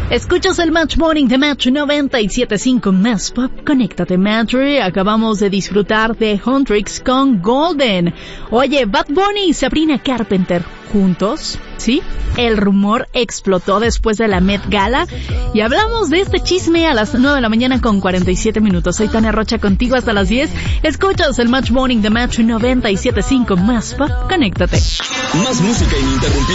Escuchas el Match Morning de Match 97.5 Más Pop. Conéctate, Match. Acabamos de disfrutar de Huntrix con Golden. Oye, Bad Bunny y Sabrina Carpenter juntos, ¿sí? El rumor explotó después de la Met Gala y hablamos de este chisme a las 9 de la mañana con 47 minutos. Soy Tania Rocha contigo hasta las 10. Escuchas el Match Morning de Match 97.5 Más Pop. Conéctate. Más música ininterrumpida.